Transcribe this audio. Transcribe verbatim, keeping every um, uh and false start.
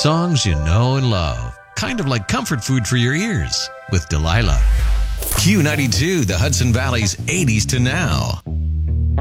Songs you know and love. Kind of like comfort food for your ears with Delilah. Q ninety-two, the Hudson Valley's eighties to now.